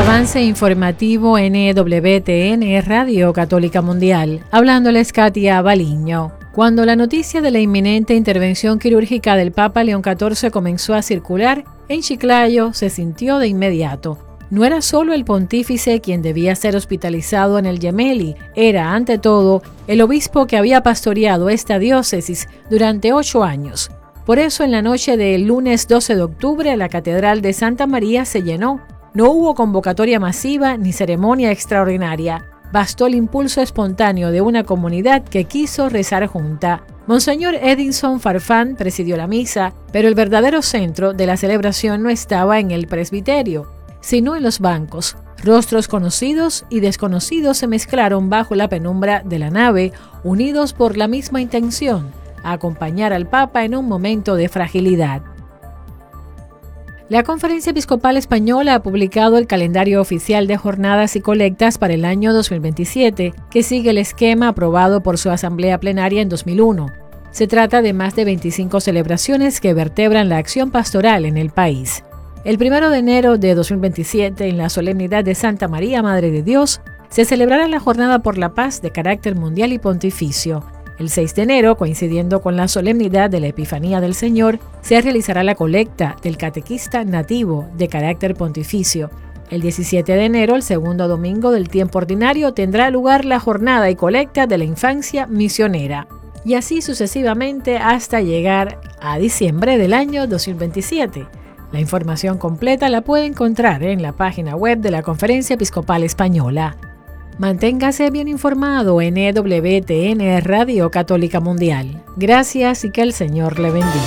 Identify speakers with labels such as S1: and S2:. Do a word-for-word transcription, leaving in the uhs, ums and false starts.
S1: Avance informativo N W T N Radio Católica Mundial. Hablándoles Katia Baliño. Cuando la noticia de la inminente intervención quirúrgica del Papa León catorce comenzó a circular, en Chiclayo se sintió de inmediato. No era solo el pontífice quien debía ser hospitalizado en el Gemelli, era, ante todo, el obispo que había pastoreado esta diócesis durante ocho años. Por eso, en la noche del lunes doce de octubre, la Catedral de Santa María se llenó. No hubo convocatoria masiva ni ceremonia extraordinaria. Bastó el impulso espontáneo de una comunidad que quiso rezar junta. Monseñor Edinson Farfán presidió la misa, pero el verdadero centro de la celebración no estaba en el presbiterio, sino en los bancos. Rostros conocidos y desconocidos se mezclaron bajo la penumbra de la nave, unidos por la misma intención, acompañar al Papa en un momento de fragilidad. La Conferencia Episcopal Española ha publicado el calendario oficial de jornadas y colectas para el año dos mil veintisiete, que sigue el esquema aprobado por su asamblea plenaria en dos mil uno. Se trata de más de veinticinco celebraciones que vertebran la acción pastoral en el país. El primero de enero de dos mil veintisiete, en la solemnidad de Santa María, Madre de Dios, se celebrará la Jornada por la Paz de carácter mundial y pontificio. El seis de enero, coincidiendo con la solemnidad de la Epifanía del Señor, se realizará la colecta del catequista nativo de carácter pontificio. El diecisiete de enero, el segundo domingo del tiempo ordinario, tendrá lugar la jornada y colecta de la infancia misionera. Y así sucesivamente hasta llegar a diciembre del año dos mil veintisiete. La información completa la puede encontrar en la página web de la Conferencia Episcopal Española. Manténgase bien informado en N W T N Radio Católica Mundial. Gracias y que el Señor le bendiga.